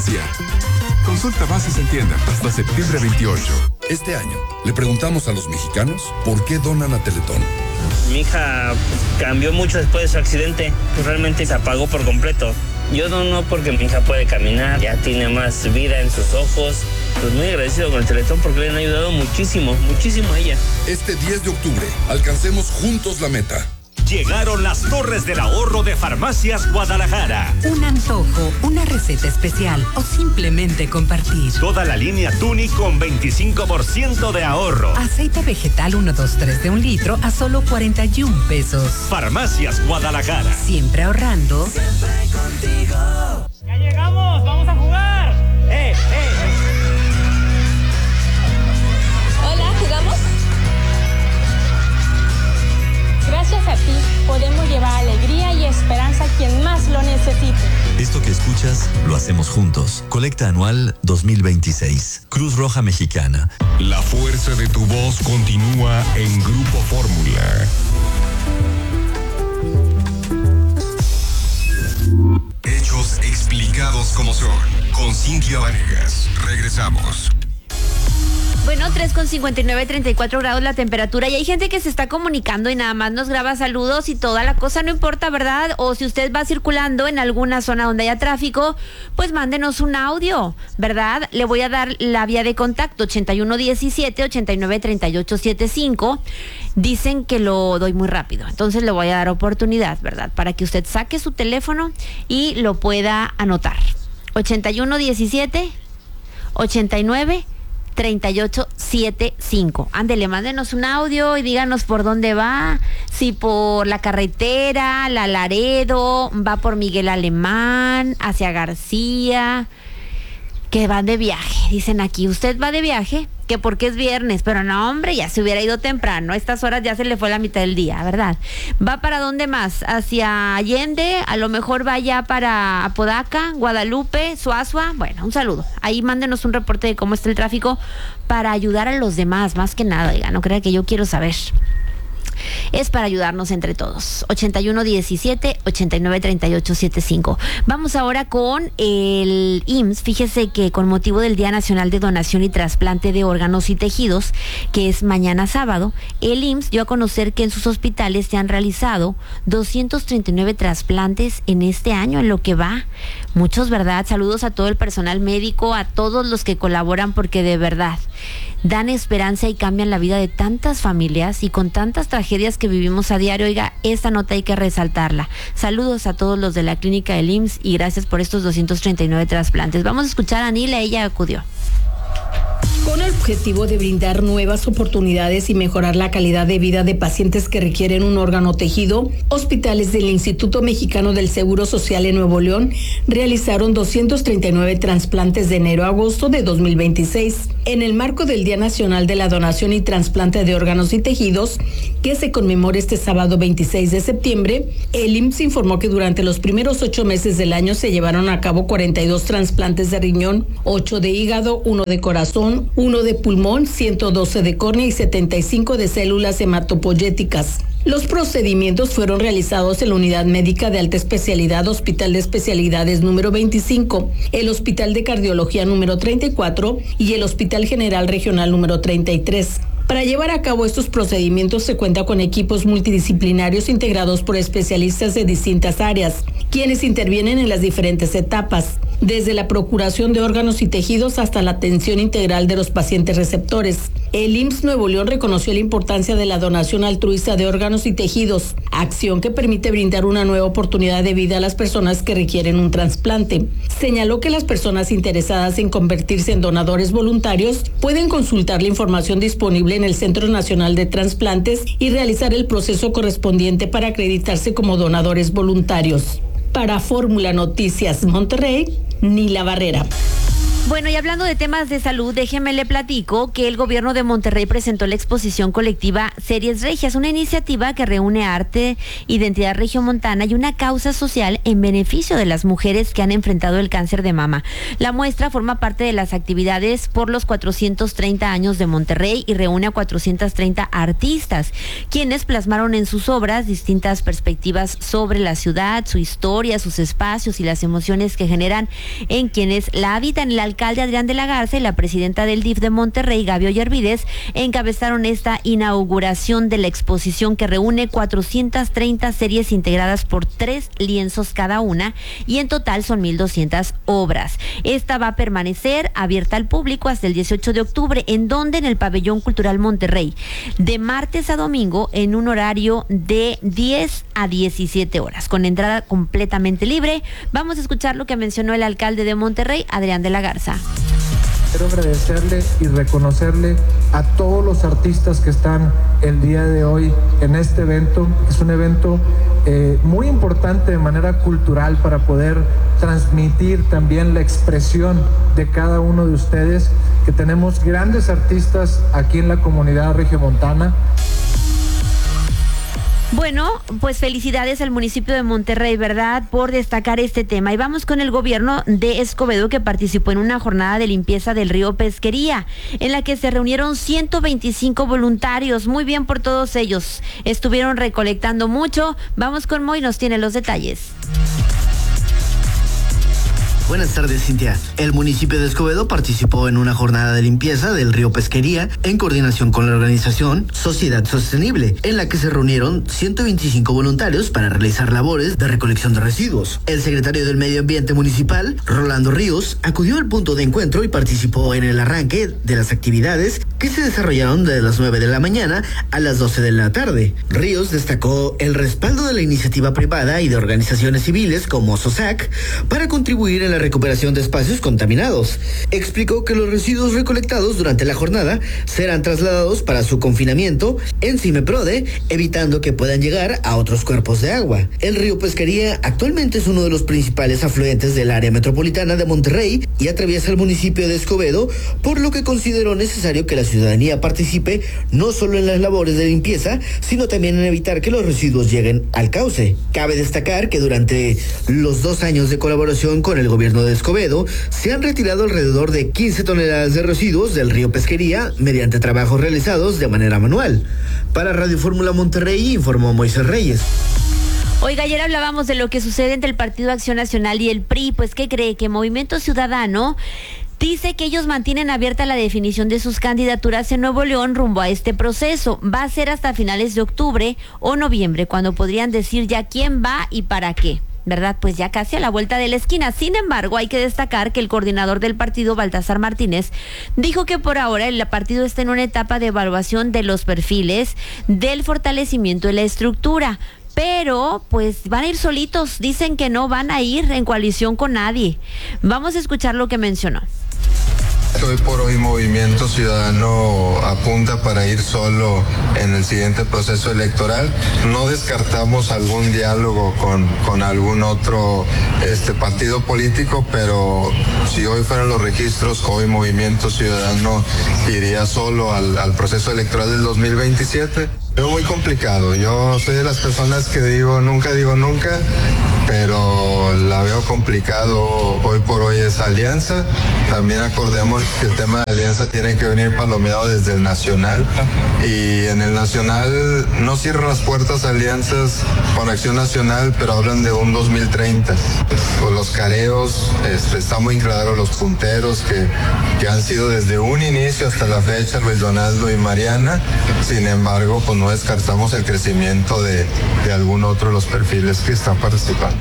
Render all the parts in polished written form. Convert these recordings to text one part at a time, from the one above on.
emergencia. Consulta bases en tienda hasta septiembre 28. Este año, le preguntamos a los mexicanos por qué donan a Teletón. Mi hija cambió mucho después de su accidente. Realmente se apagó por completo. Yo dono porque mi hija puede caminar, ya tiene más vida en sus ojos. Pues muy agradecido con el Teletón porque le han ayudado muchísimo, muchísimo a ella. Este 10 de octubre, alcancemos juntos la meta. Llegaron las torres del ahorro de Farmacias Guadalajara. Un antojo, una receta especial o simplemente compartir. Toda la línea Tuni con 25% de ahorro. Aceite vegetal 123 de 1 litro a solo 41 pesos. Farmacias Guadalajara. Siempre ahorrando. Siempre contigo. ¡Ya llegamos! ¡Vamos a jugar! Hola, ¿jugamos? Gracias a ti podemos llevar alegría y esperanza a quien más lo necesite. Esto que escuchas lo hacemos juntos. Colecta anual 2026. Cruz Roja Mexicana. La fuerza de tu voz continúa en Grupo Fórmula. Hechos explicados como son. Con Cintia Vanegas. Regresamos. Bueno, 3:59, 34 grados la temperatura y hay gente que se está comunicando y nada más nos graba saludos y toda la cosa, no importa, ¿verdad? O si usted va circulando en alguna zona donde haya tráfico, pues mándenos un audio, ¿verdad? Le voy a dar la vía de contacto, 8117-893875. Dicen que lo doy muy rápido, entonces le voy a dar oportunidad, ¿verdad? Para que usted saque su teléfono y lo pueda anotar. 8117-893875. Ándele, mándenos un audio y díganos por dónde va, si por la carretera, la Laredo, va por Miguel Alemán, hacia García, que van de viaje. Dicen aquí, usted va de viaje, que porque es viernes, pero no, hombre, ya se hubiera ido temprano, a estas horas ya se le fue la mitad del día, ¿verdad? ¿Va para dónde más? Hacia Allende, a lo mejor vaya para Apodaca, Guadalupe, Suazua. Bueno, un saludo. Ahí mándenos un reporte de cómo está el tráfico para ayudar a los demás, más que nada, oiga, no crea que yo quiero saber. Es para ayudarnos entre todos. 8117-893875. Vamos ahora con el IMSS. Fíjese que con motivo del Día Nacional de Donación y Trasplante de Órganos y Tejidos, que es mañana sábado, el IMSS dio a conocer que en sus hospitales se han realizado 239 trasplantes en este año, en lo que va. Muchos, ¿verdad? Saludos a todo el personal médico, a todos los que colaboran, porque de verdad dan esperanza y cambian la vida de tantas familias y con tantas tragedias que vivimos a diario. Oiga, esta nota hay que resaltarla. Saludos a todos los de la clínica del IMSS y gracias por estos 239 trasplantes. Vamos a escuchar a Anila, ella acudió. Con el objetivo de brindar nuevas oportunidades y mejorar la calidad de vida de pacientes que requieren un órgano o tejido, hospitales del Instituto Mexicano del Seguro Social en Nuevo León realizaron 239 trasplantes de enero a agosto de 2026. En el marco del Día Nacional de la Donación y Trasplante de Órganos y Tejidos, que se conmemora este sábado 26 de septiembre, el IMSS informó que durante los primeros 8 meses del año se llevaron a cabo 42 trasplantes de riñón, 8 de hígado, 1 de corazón, 1 de pulmón, 112 de córnea y 75 de células hematopoyéticas. Los procedimientos fueron realizados en la Unidad Médica de Alta Especialidad Hospital de Especialidades número 25, el Hospital de Cardiología número 34 y el Hospital General Regional número 33. Para llevar a cabo estos procedimientos se cuenta con equipos multidisciplinarios integrados por especialistas de distintas áreas, quienes intervienen en las diferentes etapas, desde la procuración de órganos y tejidos hasta la atención integral de los pacientes receptores. El IMSS Nuevo León reconoció la importancia de la donación altruista de órganos y tejidos, acción que permite brindar una nueva oportunidad de vida a las personas que requieren un trasplante. Señaló que las personas interesadas en convertirse en donadores voluntarios pueden consultar la información disponible en el Centro Nacional de Trasplantes y realizar el proceso correspondiente para acreditarse como donadores voluntarios. Para Fórmula Noticias Monterrey, Nila Barrera. Bueno, y hablando de temas de salud, déjeme le platico que el gobierno de Monterrey presentó la exposición colectiva Series Regias, una iniciativa que reúne arte, identidad regiomontana y una causa social en beneficio de las mujeres que han enfrentado el cáncer de mama. La muestra forma parte de las actividades por los 430 años de Monterrey y reúne a 430 artistas, quienes plasmaron en sus obras distintas perspectivas sobre la ciudad, su historia, sus espacios y las emociones que generan en quienes la habitan. El alcalde Adrián de la Garza y la presidenta del DIF de Monterrey, Gaby Ollarvides, encabezaron esta inauguración de la exposición que reúne 430 series integradas por 3 lienzos cada una y en total son 1,200 obras. Esta va a permanecer abierta al público hasta el 18 de octubre, en donde en el Pabellón Cultural Monterrey, de martes a domingo en un horario de 10 a 17 horas, con entrada completamente libre. Vamos a escuchar lo que mencionó el alcalde de Monterrey, Adrián de la Garza. Quiero agradecerle y reconocerle a todos los artistas que están el día de hoy en este evento. Es un evento muy importante de manera cultural para poder transmitir también la expresión de cada uno de ustedes, que tenemos grandes artistas aquí en la comunidad regiomontana. Bueno, pues felicidades al municipio de Monterrey, ¿verdad?, por destacar este tema. Y vamos con el gobierno de Escobedo, que participó en una jornada de limpieza del río Pesquería, en la que se reunieron 125 voluntarios. Muy bien por todos ellos. Estuvieron recolectando mucho. Vamos con Moy, nos tiene los detalles. Buenas tardes, Cintia. El municipio de Escobedo participó en una jornada de limpieza del río Pesquería en coordinación con la organización Sociedad Sostenible, en la que se reunieron 125 voluntarios para realizar labores de recolección de residuos. El secretario del Medio Ambiente Municipal, Rolando Ríos, acudió al punto de encuentro y participó en el arranque de las actividades que se desarrollaron de las 9 de la mañana a las 12 de la tarde. Ríos destacó el respaldo de la iniciativa privada y de organizaciones civiles como SOSAC para contribuir en la recuperación de espacios contaminados. Explicó que los residuos recolectados durante la jornada serán trasladados para su confinamiento en Cimeprode, evitando que puedan llegar a otros cuerpos de agua. El río Pesquería actualmente es uno de los principales afluentes del área metropolitana de Monterrey y atraviesa el municipio de Escobedo, por lo que consideró necesario que la ciudadanía participe no solo en las labores de limpieza, sino también en evitar que los residuos lleguen al cauce. Cabe destacar que durante los 2 años de colaboración con el gobierno de Escobedo se han retirado alrededor de 15 toneladas de residuos del río Pesquería mediante trabajos realizados de manera manual. Para Radio Fórmula Monterrey informó Moisés Reyes. Oiga, ayer hablábamos de lo que sucede entre el Partido Acción Nacional y el PRI. Pues, ¿qué cree? Que Movimiento Ciudadano dice que ellos mantienen abierta la definición de sus candidaturas en Nuevo León rumbo a este proceso. Va a ser hasta finales de octubre o noviembre, cuando podrían decir ya quién va y para qué, ¿verdad? Pues ya casi a la vuelta de la esquina. Sin embargo, hay que destacar que el coordinador del partido, Baltasar Martínez, dijo que por ahora el partido está en una etapa de evaluación de los perfiles, del fortalecimiento de la estructura. Pero, pues, van a ir solitos. Dicen que no van a ir en coalición con nadie. Vamos a escuchar lo que mencionó. Hoy por hoy Movimiento Ciudadano apunta para ir solo en el siguiente proceso electoral. No descartamos algún diálogo con algún otro partido político, pero si hoy fueran los registros, hoy Movimiento Ciudadano iría solo al proceso electoral del 2027. Veo muy complicado. Yo soy de las personas que digo nunca, pero la veo complicado hoy por hoy esa alianza. También acordemos que el tema de alianza tiene que venir palomeado desde el nacional, y en el nacional no cierran las puertas a alianzas con Acción Nacional, pero hablan de un 2030. Con los careos, está muy claro los punteros que han sido desde un inicio hasta la fecha, Luis Donaldo y Mariana. Sin embargo, pues no descartamos el crecimiento de algún otro de los perfiles que están participando.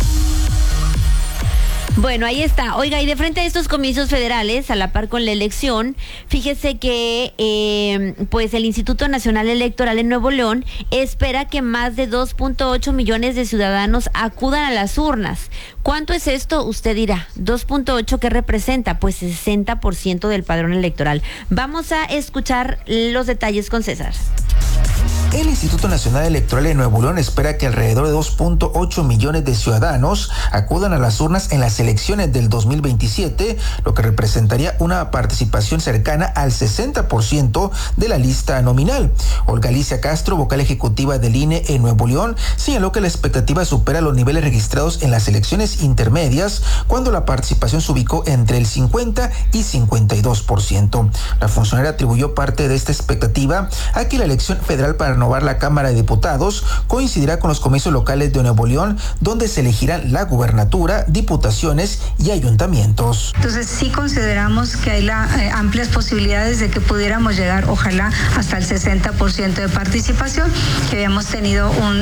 Bueno, ahí está. Oiga, y de frente a estos comicios federales, a la par con la elección, fíjese que pues el Instituto Nacional Electoral en Nuevo León espera que más de 2.8 millones de ciudadanos acudan a las urnas. ¿Cuánto es esto? Usted dirá. 2.8, ¿qué representa? Pues 60% del padrón electoral. Vamos a escuchar los detalles con César. El Instituto Nacional Electoral de Nuevo León espera que alrededor de 2.8 millones de ciudadanos acudan a las urnas en las elecciones del 2027, lo que representaría una participación cercana al 60% de la lista nominal. Olga Alicia Castro, vocal ejecutiva del INE en Nuevo León, señaló que la expectativa supera los niveles registrados en las elecciones intermedias, cuando la participación se ubicó entre el 50 y 52%. La funcionaria atribuyó parte de esta expectativa a que la elección federal para renovar la Cámara de Diputados coincidirá con los comicios locales de Nuevo León, donde se elegirán la gubernatura, diputaciones y ayuntamientos. Entonces sí consideramos que hay amplias posibilidades de que pudiéramos llegar, ojalá, hasta el 60% de participación, que habíamos tenido un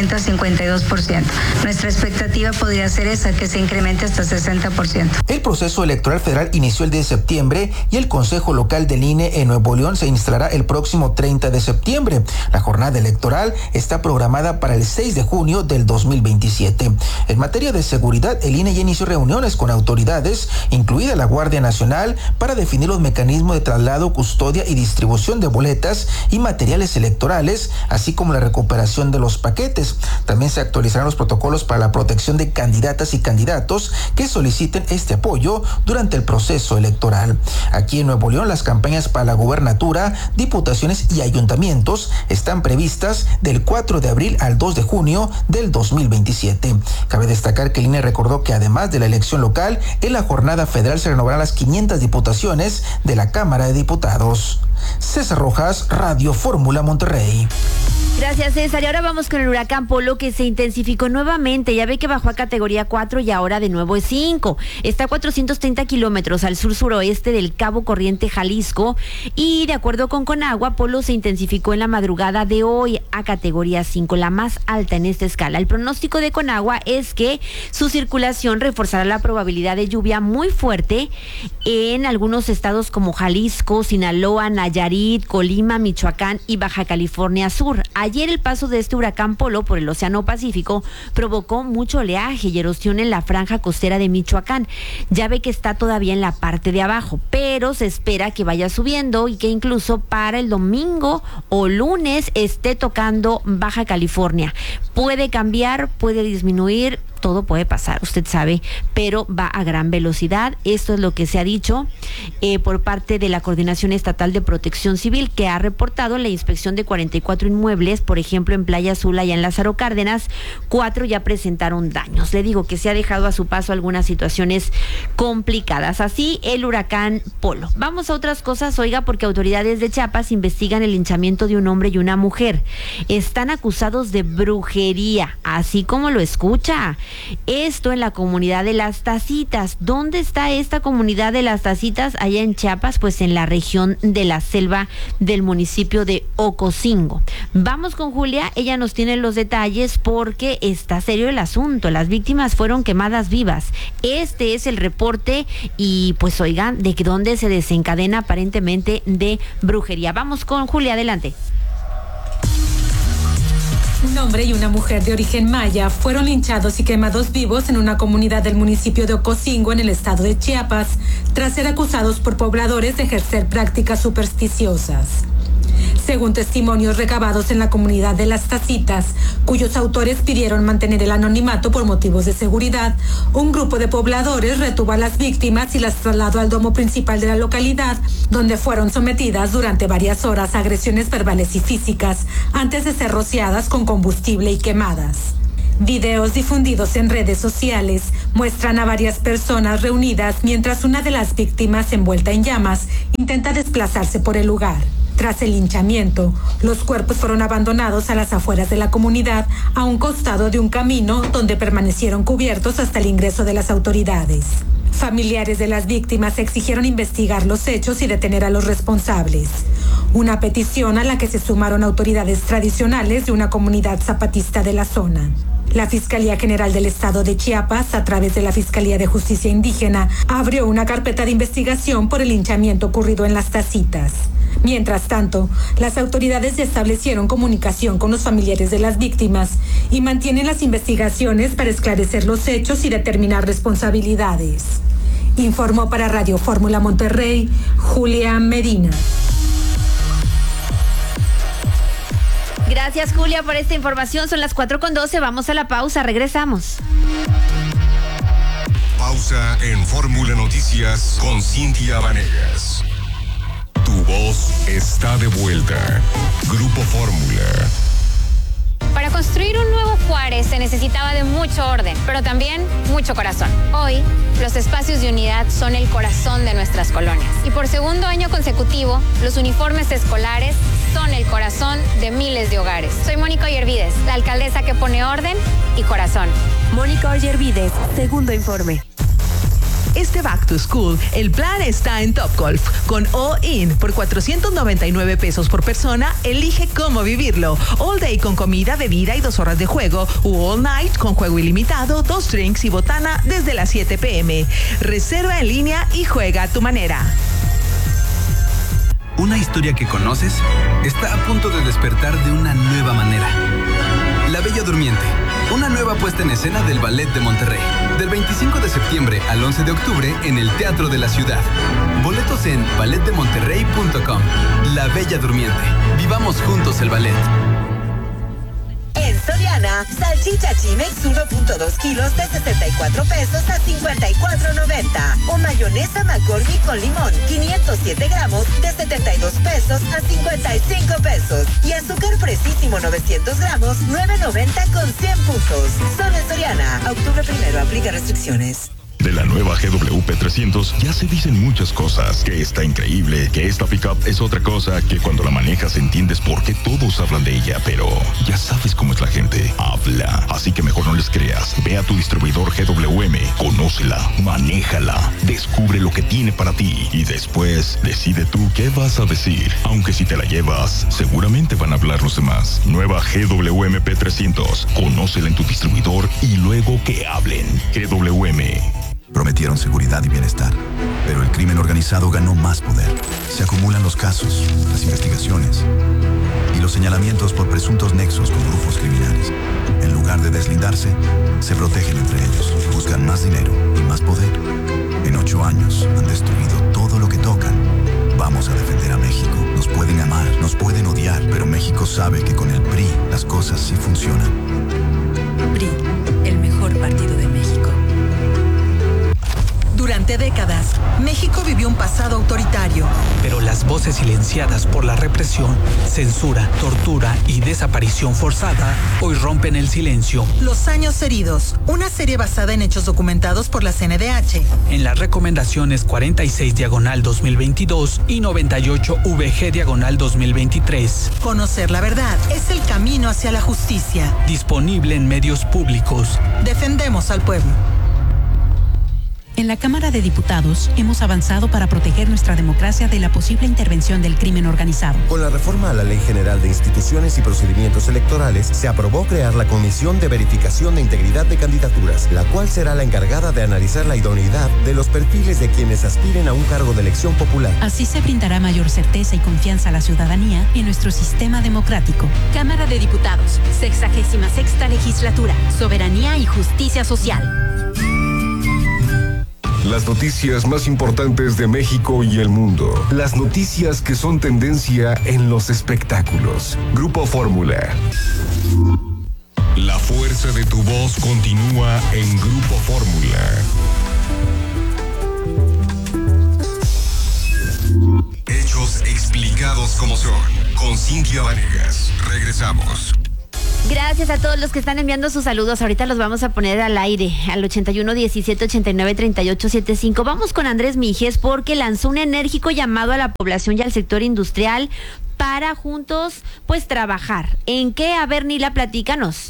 50-52%. Nuestra expectativa podría ser esa, que se incremente hasta 60%. El proceso electoral federal inició el 10 de septiembre y el Consejo Local del INE en Nuevo León se instalará el próximo 30 de septiembre. La jornada electoral está programada para el 6 de junio del 2027. En materia de seguridad, el INE ya inició reuniones con autoridades, incluida la Guardia Nacional, para definir los mecanismos de traslado, custodia y distribución de boletas y materiales electorales, así como la recuperación de los paquetes. También se actualizarán los protocolos para la protección de candidatas y candidatos que soliciten este apoyo durante el proceso electoral. Aquí en Nuevo León, las campañas para la gubernatura, diputaciones y ayuntamientos están previstas del 4 de abril al 2 de junio del 2027. Cabe destacar que el INE recordó que además de la elección local, en la jornada federal se renovarán las 500 diputaciones de la Cámara de Diputados. César Rojas, Radio Fórmula Monterrey. Gracias, César. Y ahora vamos con el huracán Polo, que se intensificó nuevamente. Ya ve que bajó a categoría 4 y ahora de nuevo es 5. Está a 430 kilómetros al sur-suroeste del Cabo Corriente, Jalisco. Y de acuerdo con Conagua, Polo se intensificó en la madrugada de hoy a categoría 5, la más alta en esta escala. El pronóstico de Conagua es que su circulación reforzará la probabilidad de lluvia muy fuerte en algunos estados como Jalisco, Sinaloa, Nayarit, Colima, Michoacán y Baja California Sur. Ayer el paso de este huracán Polo por el Océano Pacífico provocó mucho oleaje y erosión en la franja costera de Michoacán. Ya ve que está todavía en la parte de abajo, pero se espera que vaya subiendo y que incluso para el domingo o lunes esté tocando Baja California. Puede cambiar, puede disminuir, todo puede pasar, usted sabe, pero va a gran velocidad. Esto es lo que se ha dicho por parte de la Coordinación Estatal de Protección Civil, que ha reportado la inspección de 44 inmuebles, por ejemplo, en Playa Azul, allá en Lázaro Cárdenas. 4 ya presentaron daños. Le digo que se ha dejado a su paso algunas situaciones complicadas. Así, el huracán Polo. Vamos a otras cosas, oiga, porque autoridades de Chiapas investigan el linchamiento de un hombre y una mujer. Están acusados de brujería, así como lo escucha. Esto en la comunidad de Las Tacitas. ¿Dónde está esta comunidad de Las Tacitas? Allá en Chiapas, pues en la región de la selva del municipio de Ocosingo. Vamos con Julia, ella nos tiene los detalles porque está serio el asunto. Las víctimas fueron quemadas vivas. Este es el reporte y pues oigan, de que dónde se desencadena aparentemente de brujería. Vamos con Julia, adelante. Un hombre y una mujer de origen maya fueron linchados y quemados vivos en una comunidad del municipio de Ocosingo, en el estado de Chiapas, tras ser acusados por pobladores de ejercer prácticas supersticiosas. Según testimonios recabados en la comunidad de Las Tacitas, cuyos autores pidieron mantener el anonimato por motivos de seguridad, un grupo de pobladores retuvo a las víctimas y las trasladó al domo principal de la localidad, donde fueron sometidas durante varias horas a agresiones verbales y físicas, antes de ser rociadas con combustible y quemadas. Videos difundidos en redes sociales muestran a varias personas reunidas mientras una de las víctimas, envuelta en llamas, intenta desplazarse por el lugar. Tras el linchamiento, los cuerpos fueron abandonados a las afueras de la comunidad, a un costado de un camino donde permanecieron cubiertos hasta el ingreso de las autoridades. Familiares de las víctimas exigieron investigar los hechos y detener a los responsables. Una petición a la que se sumaron autoridades tradicionales de una comunidad zapatista de la zona. La Fiscalía General del Estado de Chiapas, a través de la Fiscalía de Justicia Indígena, abrió una carpeta de investigación por el linchamiento ocurrido en Las Tacitas. Mientras tanto, las autoridades establecieron comunicación con los familiares de las víctimas y mantienen las investigaciones para esclarecer los hechos y determinar responsabilidades. Informó para Radio Fórmula Monterrey, Julia Medina. Gracias, Julia, por esta información. Son las 4:12. Vamos a la pausa. Regresamos. Pausa en Fórmula Noticias con Cintia Vanegas. Tu voz está de vuelta. Grupo Fórmula. Para construir un nuevo Juárez se necesitaba de mucho orden, pero también mucho corazón. Hoy, los espacios de unidad son el corazón de nuestras colonias. Y por segundo año consecutivo, los uniformes escolares son el corazón de miles de hogares. Soy Mónica Ollervides, la alcaldesa que pone orden y corazón. Mónica Ollervides, segundo informe. Este Back to School, el plan está en Topgolf. Con All In por 499 pesos por persona, elige cómo vivirlo. All Day con comida, bebida y 2 horas de juego. O All Night con juego ilimitado, 2 drinks y botana desde las 7 p.m. Reserva en línea y juega a tu manera. Una historia que conoces está a punto de despertar de una nueva manera. La Bella Durmiente, una nueva puesta en escena del Ballet de Monterrey. Del 25 de septiembre al 11 de octubre en el Teatro de la Ciudad. Boletos en balletdemonterrey.com. La Bella Durmiente. Vivamos juntos el ballet. En Soriana, salchicha Chimex 1.2 kilos de 64 pesos a 54.90. O mayonesa McCormick con limón 507 gramos de 72 pesos a 55 pesos. Y azúcar fresísimo 900 gramos 9.90 con 100 puntos. Solo en Soriana. Octubre 1, aplica restricciones. De la nueva GWP 300 ya se dicen muchas cosas, que está increíble, que esta pickup es otra cosa, que cuando la manejas entiendes por qué todos hablan de ella, pero ya sabes cómo es la gente, habla, así que mejor no les creas. Ve a tu distribuidor GWM, conócela, manéjala, descubre lo que tiene para ti y después decide tú qué vas a decir. Aunque si te la llevas, seguramente van a hablar los demás. Nueva GWM P300, conócela en tu distribuidor y luego que hablen. GWM. Prometieron seguridad y bienestar, pero el crimen organizado ganó más poder. Se acumulan los casos, las investigaciones y los señalamientos por presuntos nexos con grupos criminales. En lugar de deslindarse, se protegen entre ellos, buscan más dinero y más poder. En 8 años han destruido todo lo que tocan. Vamos a defender a México. Nos pueden amar, nos pueden odiar, pero México sabe que con el PRI las cosas sí funcionan. PRI, el mejor partido de México. Durante décadas, México vivió un pasado autoritario. Pero las voces silenciadas por la represión, censura, tortura y desaparición forzada hoy rompen el silencio. Los años heridos, una serie basada en hechos documentados por la CNDH. En las recomendaciones 46/2022 y 98/VG/2023. Conocer la verdad es el camino hacia la justicia. Disponible en medios públicos. Defendemos al pueblo. En la Cámara de Diputados hemos avanzado para proteger nuestra democracia de la posible intervención del crimen organizado. Con la reforma a la Ley General de Instituciones y Procedimientos Electorales, se aprobó crear la Comisión de Verificación de Integridad de Candidaturas, la cual será la encargada de analizar la idoneidad de los perfiles de quienes aspiren a un cargo de elección popular. Así se brindará mayor certeza y confianza a la ciudadanía en nuestro sistema democrático. Cámara de Diputados, 66ª Legislatura, Soberanía y Justicia Social. Las noticias más importantes de México y el mundo. Las noticias que son tendencia en los espectáculos. Grupo Fórmula. La fuerza de tu voz continúa en Grupo Fórmula. Hechos explicados como son. Con Cintia Vanegas. Regresamos. Gracias a todos los que están enviando sus saludos. Ahorita los vamos a poner al aire al 81 17 89 38 75. Vamos con Andrés Mijes porque lanzó un enérgico llamado a la población y al sector industrial para juntos pues trabajar. ¿En qué? A ver, Nila, platícanos.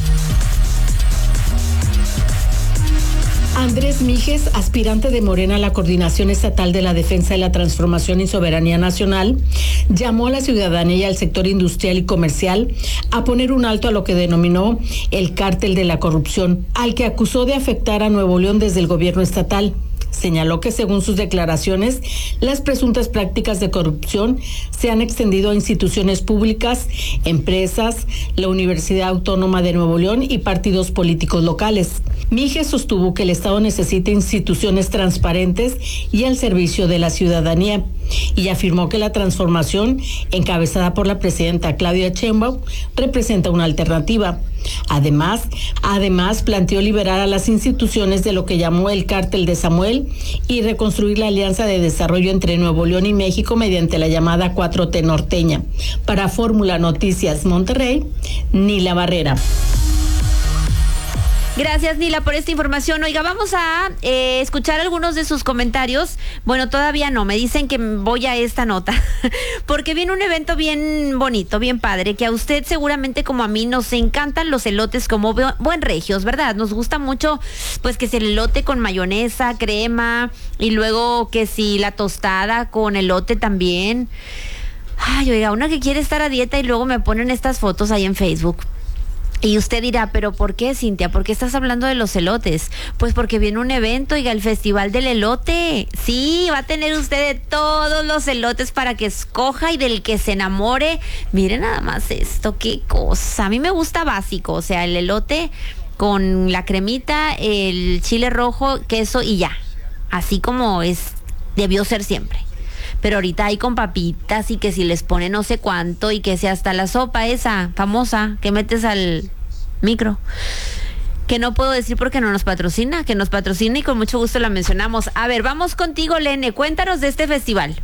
Andrés Mijes, aspirante de Morena a la Coordinación Estatal de la Defensa de la Transformación y Soberanía Nacional, llamó a la ciudadanía y al sector industrial y comercial a poner un alto a lo que denominó el cártel de la corrupción, al que acusó de afectar a Nuevo León desde el gobierno estatal. Señaló que según sus declaraciones, las presuntas prácticas de corrupción se han extendido a instituciones públicas, empresas, la Universidad Autónoma de Nuevo León y partidos políticos locales. Mijes sostuvo que el Estado necesita instituciones transparentes y al servicio de la ciudadanía. y afirmó que la transformación encabezada por la presidenta Claudia Sheinbaum representa una alternativa. Además, planteó liberar a las instituciones de lo que llamó el cártel de Samuel y reconstruir la alianza de desarrollo entre Nuevo León y México mediante la llamada 4T norteña. Para Fórmula Noticias Monterrey, Nila Barrera. Gracias, Nila, por esta información. Oiga, vamos a escuchar algunos de sus comentarios. Bueno, todavía no, me dicen que voy a esta nota, porque viene un evento bien bonito, bien padre, que a usted seguramente como a mí nos encantan los elotes como buen regios, ¿verdad? Nos gusta mucho, pues, que es el elote con mayonesa, crema, y luego que si la tostada con elote también. Ay, oiga, una que quiere estar a dieta y luego me ponen estas fotos ahí en Facebook. Y usted dirá, ¿pero por qué, Cintia? ¿Por qué estás hablando de los elotes? Pues porque viene un evento, oiga, el Festival del Elote. Sí, va a tener usted de todos los elotes para que escoja y del que se enamore. Miren nada más esto, qué cosa. A mí me gusta básico, o sea, el elote con la cremita, el chile rojo, queso y ya. Así como debió ser siempre. Pero ahorita hay con papitas y que si les pone no sé cuánto y que sea hasta la sopa esa famosa que metes al micro. Que no puedo decir porque no nos patrocina, que nos patrocina y con mucho gusto la mencionamos. A ver, vamos contigo, Lene, cuéntanos de este festival.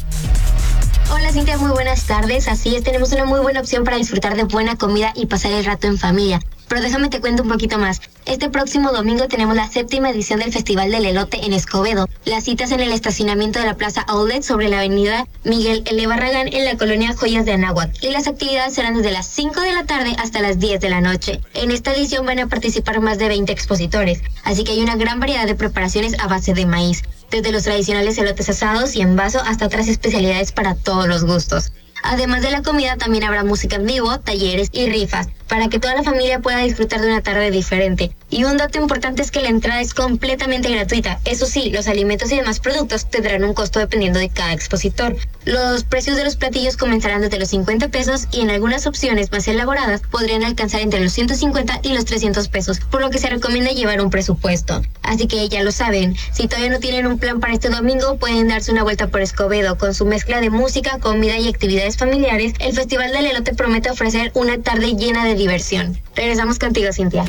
Hola Cintia, muy buenas tardes. Así es, tenemos una muy buena opción para disfrutar de buena comida y pasar el rato en familia. Pero déjame te cuento un poquito más. Este próximo domingo tenemos la 7ª edición del Festival del Elote en Escobedo. Las citas en el estacionamiento de la Plaza Outlet sobre la avenida Miguel L. Barragán en la colonia Joyas de Anáhuac. Y las actividades serán desde las 5 de la tarde hasta las 10 de la noche. En esta edición van a participar más de 20 expositores, así que hay una gran variedad de preparaciones a base de maíz, desde los tradicionales elotes asados y en vaso hasta otras especialidades para todos los gustos. Además de la comida, también habrá música en vivo, talleres y rifas, para que toda la familia pueda disfrutar de una tarde diferente. Y un dato importante es que la entrada es completamente gratuita. Eso sí, los alimentos y demás productos tendrán un costo dependiendo de cada expositor. Los precios de los platillos comenzarán desde los 50 pesos y en algunas opciones más elaboradas podrían alcanzar entre los 150 y los 300 pesos, por lo que se recomienda llevar un presupuesto. Así que ya lo saben, si todavía no tienen un plan para este domingo, pueden darse una vuelta por Escobedo. Con su mezcla de música, comida y actividades familiares, el Festival del Elote promete ofrecer una tarde llena de diversión. Regresamos contigo, Cintia.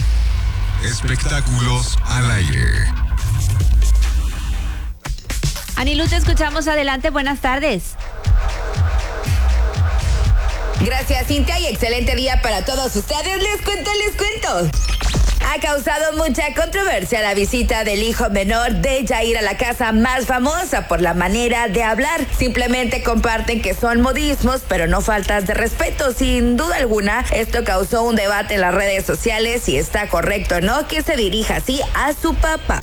Espectáculos al aire. Anilú, te escuchamos. Adelante, buenas tardes. Gracias, Cintia, y excelente día para todos ustedes. Les cuento. Ha causado mucha controversia la visita del hijo menor de Yair a la casa más famosa por la manera de hablar. Simplemente comparten que son modismos, pero no faltas de respeto. Sin duda alguna, esto causó un debate en las redes sociales si está correcto o no que se dirija así a su papá.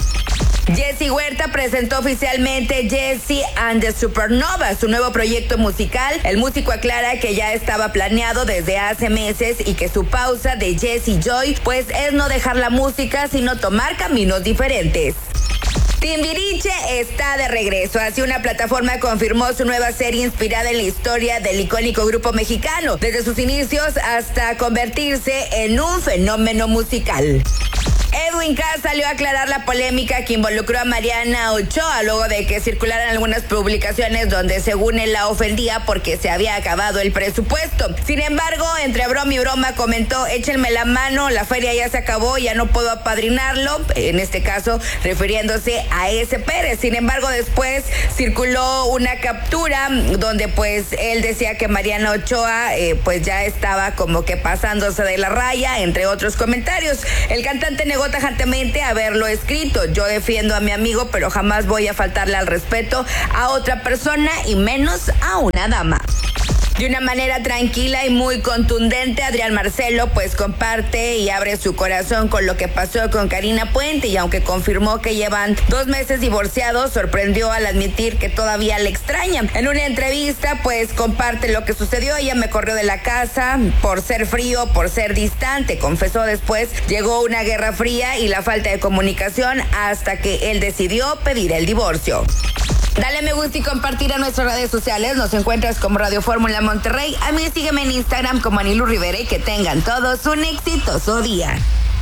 Jesse Huerta presentó oficialmente Jesse and the Supernovas, su nuevo proyecto musical. El músico aclara que ya estaba planeado desde hace meses y que su pausa de Jesse Joy pues es no dejar la música, sino tomar caminos diferentes. Timbiriche está de regreso. Así una plataforma confirmó su nueva serie inspirada en la historia del icónico grupo mexicano, desde sus inicios hasta convertirse en un fenómeno musical. Edwin Cass salió a aclarar la polémica que involucró a Mariana Ochoa luego de que circularan algunas publicaciones donde según él la ofendía porque se había acabado el presupuesto. Sin embargo, entre broma y broma comentó: échenme la mano, la feria ya se acabó, ya no puedo apadrinarlo, en este caso refiriéndose a ese Pérez. Sin embargo, después circuló una captura donde pues él decía que Mariana Ochoa pues ya estaba como que pasándose de la raya, entre otros comentarios. El cantante negó tajantemente haberlo escrito: yo defiendo a mi amigo, pero jamás voy a faltarle al respeto a otra persona y menos a una dama. De una manera tranquila y muy contundente, Adrián Marcelo pues comparte y abre su corazón con lo que pasó con Karina Puente, y aunque confirmó que llevan 2 meses divorciados, sorprendió al admitir que todavía le extraña. En una entrevista pues comparte lo que sucedió: ella me corrió de la casa por ser frío, por ser distante. Confesó después llegó una guerra fría y la falta de comunicación hasta que él decidió pedir el divorcio. Dale me gusta y compartir a nuestras redes sociales. Nos encuentras como Radio Fórmula Monterrey. A mí sígueme en Instagram como Anilú Rivera, y que tengan todos un exitoso día.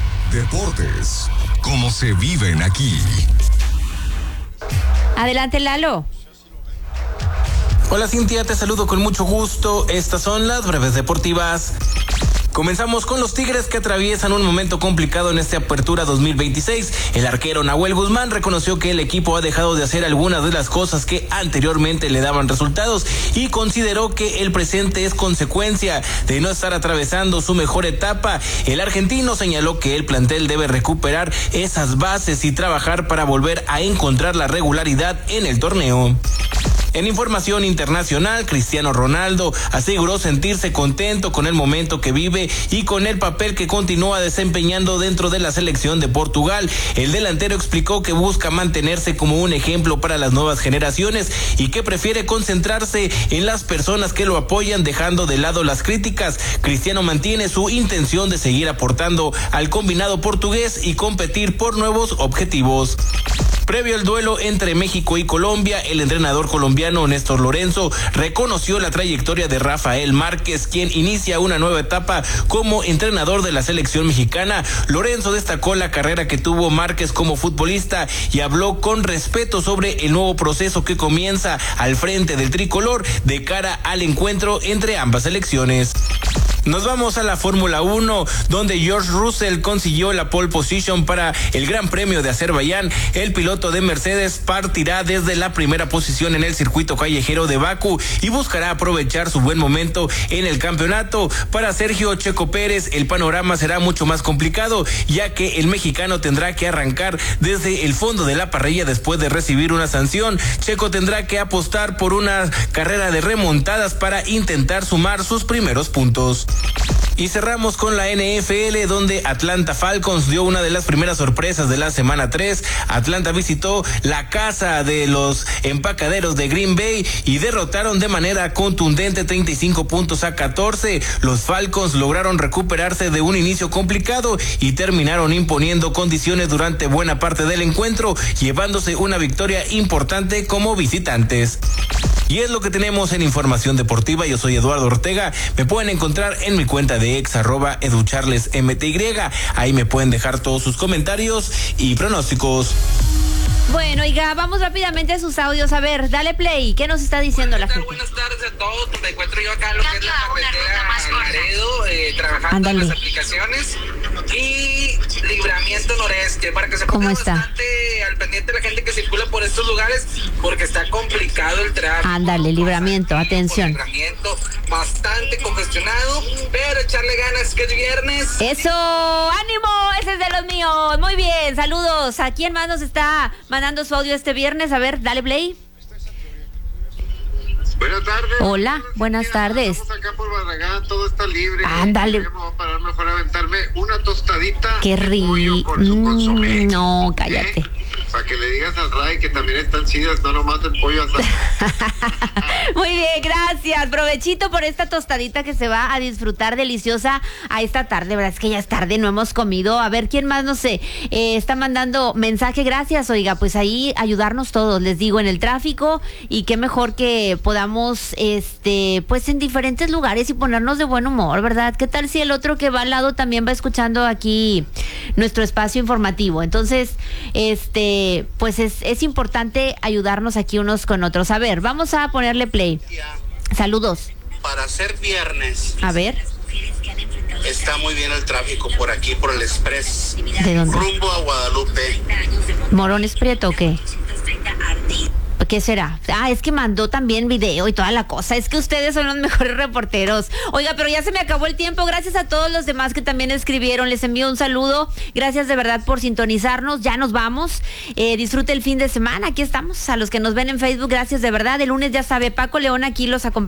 Deportes, ¿cómo se viven aquí? Adelante, Lalo. Hola Cintia, te saludo con mucho gusto. Estas son las breves deportivas. Comenzamos con los Tigres, que atraviesan un momento complicado en esta apertura 2026. El arquero Nahuel Guzmán reconoció que el equipo ha dejado de hacer algunas de las cosas que anteriormente le daban resultados y consideró que el presente es consecuencia de no estar atravesando su mejor etapa. El argentino señaló que el plantel debe recuperar esas bases y trabajar para volver a encontrar la regularidad en el torneo. En información internacional, Cristiano Ronaldo aseguró sentirse contento con el momento que vive y con el papel que continúa desempeñando dentro de la selección de Portugal. El delantero explicó que busca mantenerse como un ejemplo para las nuevas generaciones y que prefiere concentrarse en las personas que lo apoyan, dejando de lado las críticas. Cristiano mantiene su intención de seguir aportando al combinado portugués y competir por nuevos objetivos. Previo al duelo entre México y Colombia, el entrenador colombiano Néstor Lorenzo reconoció la trayectoria de Rafael Márquez, quien inicia una nueva etapa como entrenador de la selección mexicana. Lorenzo destacó la carrera que tuvo Márquez como futbolista y habló con respeto sobre el nuevo proceso que comienza al frente del tricolor de cara al encuentro entre ambas selecciones. Nos vamos a la Fórmula 1, donde George Russell consiguió la pole position para el Gran Premio de Azerbaiyán. El piloto de Mercedes partirá desde la primera posición en el circuito callejero de Bakú y buscará aprovechar su buen momento en el campeonato. Para Sergio Checo Pérez, el panorama será mucho más complicado, ya que el mexicano tendrá que arrancar desde el fondo de la parrilla después de recibir una sanción. Checo tendrá que apostar por una carrera de remontadas para intentar sumar sus primeros puntos. Y cerramos con la NFL, donde Atlanta Falcons dio una de las primeras sorpresas de la semana 3. Atlanta visitó la casa de los empacaderos de Green Bay y derrotaron de manera contundente 35-14. Los Falcons lograron recuperarse de un inicio complicado y terminaron imponiendo condiciones durante buena parte del encuentro, llevándose una victoria importante como visitantes. Y es lo que tenemos en información deportiva. Yo soy Eduardo Ortega. Me pueden encontrar en mi cuenta de ex @educharlesmty. Ahí me pueden dejar todos sus comentarios y pronósticos. Bueno, oiga, vamos rápidamente a sus audios. A ver, dale play. ¿Qué nos está diciendo la gente? Buenas tardes a todos. Me encuentro yo acá en lo que es la carretera Laredo, trabajando en las aplicaciones y Libramiento Noreste, para que se ponga bastante al pendiente la gente que circula por estos lugares, porque está complicado el tráfico. Ándale, Libramiento, atención. Libramiento bastante congestionado, pero echarle ganas, que es viernes. ¡Eso! ¡Ánimo! Ese es de los míos. Muy bien, saludos. ¿A quién más nos está mandando su audio este viernes? A ver, dale play. Buenas tardes. Hola, buenas tardes. Estamos acá por Barragán, todo está libre. Ándale. Vamos a parar mejor a aventarme una tostadita. Qué rico. No, cállate. Para que le digas al Ray que también están chidas, no nomás el pollo asado. Muy bien, gracias. Provechito por esta tostadita que se va a disfrutar deliciosa a esta tarde. Verdad es que ya es tarde, no hemos comido. A ver, ¿quién más? No sé, está mandando mensaje. Gracias, oiga, pues ahí ayudarnos todos, les digo, en el tráfico, y qué mejor que podamos, pues en diferentes lugares y ponernos de buen humor, ¿verdad? ¿Qué tal si el otro que va al lado también va escuchando aquí nuestro espacio informativo? Entonces, pues es importante ayudarnos aquí unos con otros. A ver, vamos a ponerle play. Saludos. Para ser viernes. A ver. Está muy bien el tráfico por aquí, por el Express. ¿De dónde? Rumbo a Guadalupe. ¿Morones Prieto o qué? ¿Qué será? Ah, es que mandó también video y toda la cosa. Es que ustedes son los mejores reporteros. Oiga, pero ya se me acabó el tiempo. Gracias a todos los demás que también escribieron. Les envío un saludo. Gracias de verdad por sintonizarnos. Ya nos vamos. Disfrute el fin de semana. Aquí estamos. A los que nos ven en Facebook, gracias de verdad. El lunes ya sabe, Paco León aquí los acompaña.